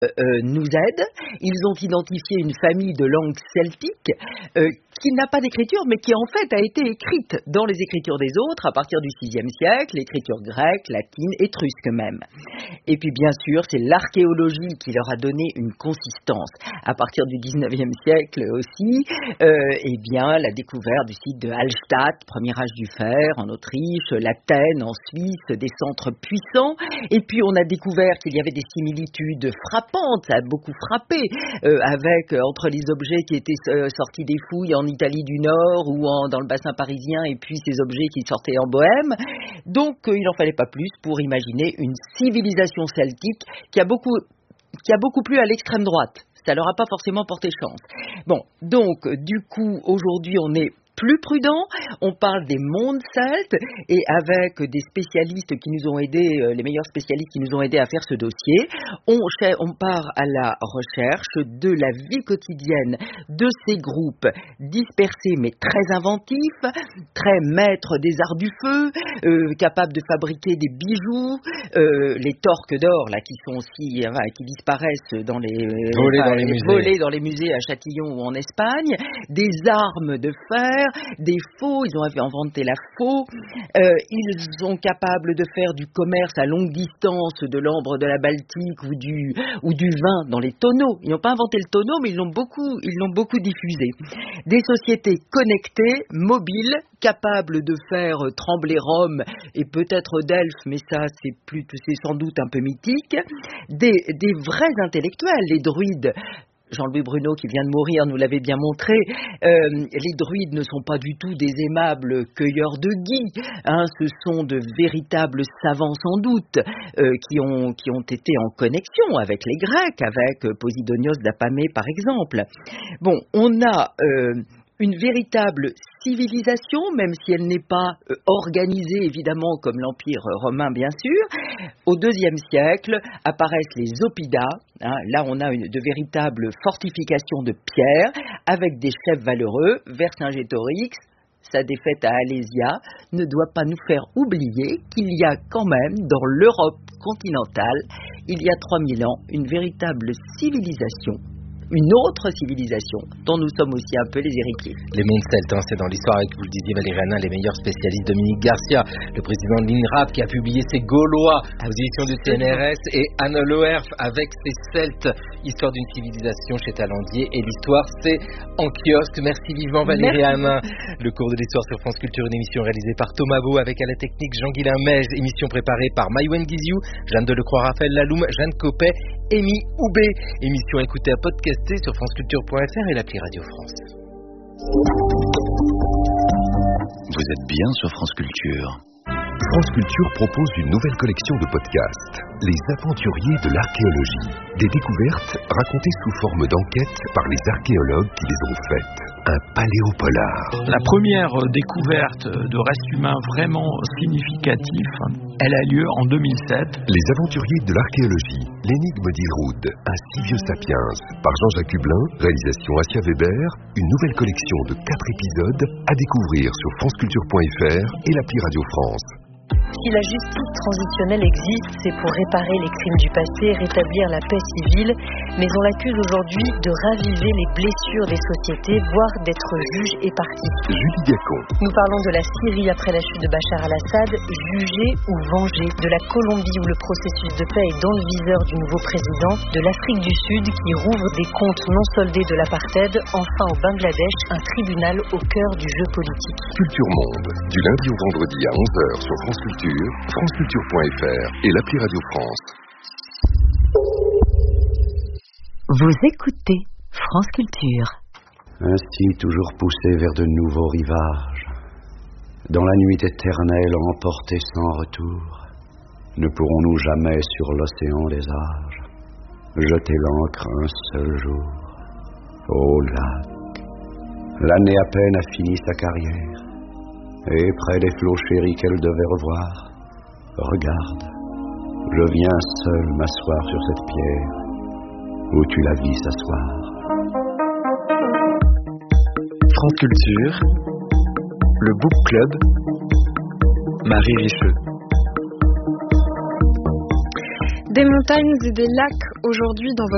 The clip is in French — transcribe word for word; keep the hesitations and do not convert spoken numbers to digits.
Euh, nous aident. Ils ont identifié une famille de langues celtiques euh, qui n'a pas d'écriture, mais qui en fait a été écrite dans les écritures des autres à partir du sixième siècle, l'écriture grecque, latine, étrusque même. Et puis bien sûr, c'est l'archéologie qui leur a donné une consistance. À partir du dix-neuvième siècle aussi, euh, eh bien, la découverte du site de Hallstatt, premier âge du fer en Autriche, l'Athènes en Suisse, des centres puissants. Et puis on a découvert qu'il y avait des similitudes frappantes. Ça a beaucoup frappé euh, avec euh, entre les objets qui étaient euh, sortis des fouilles en Italie du Nord ou en, dans le bassin parisien et puis ces objets qui sortaient en Bohème. Donc euh, il n'en fallait pas plus pour imaginer une civilisation celtique qui a beaucoup, qui a beaucoup plu à l'extrême droite. Ça leur a pas forcément porté chance. Bon, donc du coup aujourd'hui on est plus prudent, on parle des mondes celtes et avec des spécialistes qui nous ont aidés, les meilleurs spécialistes qui nous ont aidés à faire ce dossier, on, on part à la recherche de la vie quotidienne de ces groupes dispersés mais très inventifs, très maîtres des arts du feu, euh, capables de fabriquer des bijoux, euh, les torques d'or là qui sont aussi, enfin, qui disparaissent dans les, volés, enfin, dans les, musées. volés dans les musées à Châtillon ou en Espagne, des armes de fer, des faux, ils ont inventé la faux, euh, ils sont capables de faire du commerce à longue distance de l'ambre de la Baltique ou du, ou du vin dans les tonneaux. Ils n'ont pas inventé le tonneau, mais ils l'ont beaucoup, ils l'ont beaucoup diffusé. Des sociétés connectées, mobiles, capables de faire trembler Rome et peut-être Delphes, mais ça c'est, plus, c'est sans doute un peu mythique. Des, des vrais intellectuels, les druides. Jean-Louis Bruno, qui vient de mourir, nous l'avait bien montré, euh, les druides ne sont pas du tout des aimables cueilleurs de gui, hein, ce sont de véritables savants sans doute, euh, qui, ont, qui ont été en connexion avec les Grecs, avec Posidonios d'Apamée par exemple. Bon, on a... Euh, une véritable civilisation, même si elle n'est pas euh, organisée évidemment comme l'Empire romain bien sûr. Au deuxième siècle apparaissent les oppidas, hein, là on a une, de véritables fortifications de pierre avec des chefs valeureux. Vercingétorix, sa défaite à Alésia, ne doit pas nous faire oublier qu'il y a quand même dans l'Europe continentale, il y a trois mille ans, une véritable civilisation, une autre civilisation dont nous sommes aussi un peu les héritiers. Les mondes celtes, hein, c'est dans l'histoire avec, vous le disiez Valérie Hanin, les meilleurs spécialistes, Dominique Garcia, le président de l'INRAP qui a publié ses Gaulois aux éditions du C N R S, et Anne Loerf avec ses Celtes, histoire d'une civilisation chez Talandier, et l'histoire c'est en kiosque. Merci vivement Valérie Hanin. Le cours de l'histoire sur France Culture, une émission réalisée par Thomas Beau avec à la technique Jean-Guilain Mège, émission préparée par Maïwen Guiziou, Jeanne Delecroix, Raphaël Laloum, Jeanne Copet, Amy Houbé. Émission écoutée à podcaster sur franceculture point f r et l'appli Radio France. Vous êtes bien sur France Culture. France Culture propose une nouvelle collection de podcasts, Les Aventuriers de l'Archéologie. Des découvertes racontées sous forme d'enquête par les archéologues qui les ont faites. Un paléopolar. La première découverte de restes humains vraiment significatifs, elle a lieu en deux mille sept. Les Aventuriers de l'Archéologie, l'énigme d'Ilroud, un si vieux sapiens, par Jean-Jacques Hublin, réalisation Assia Weber, une nouvelle collection de quatre épisodes à découvrir sur franceculture point f r et l'appli Radio France. Si la justice transitionnelle existe, c'est pour réparer les crimes du passé, rétablir la paix civile, mais on l'accuse aujourd'hui de raviver les blessures des sociétés, voire d'être juge et partie. Julie Gacon. Nous parlons de la Syrie après la chute de Bachar al-Assad, jugé ou vengé, de la Colombie où le processus de paix est dans le viseur du nouveau président, de l'Afrique du Sud qui rouvre des comptes non soldés de l'apartheid, enfin au Bangladesh, un tribunal au cœur du jeu politique. Culture Monde, du lundi au vendredi à onze heures sur France Culture, franceculture point f r et l'appli Radio France. Vous écoutez France Culture. Ainsi toujours poussés vers de nouveaux rivages, dans la nuit éternelle emportés sans retour, ne pourrons-nous jamais sur l'océan des âges jeter l'ancre un seul jour? Ô lac, l'année à peine a fini sa carrière, et près des flots chéris qu'elle devait revoir, regarde, je viens seul m'asseoir sur cette pierre où tu la vis s'asseoir. France Culture, le Book Club, Marie Richeux. Des montagnes et des lacs aujourd'hui dans votre